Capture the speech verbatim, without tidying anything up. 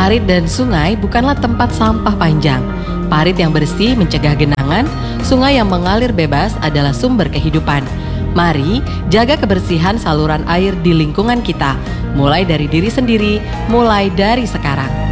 Parit dan sungai bukanlah tempat sampah panjang. Parit yang bersih mencegah genangan, sungai yang mengalir bebas adalah sumber kehidupan. Mari jaga kebersihan saluran air di lingkungan kita, mulai dari diri sendiri, mulai dari sekarang.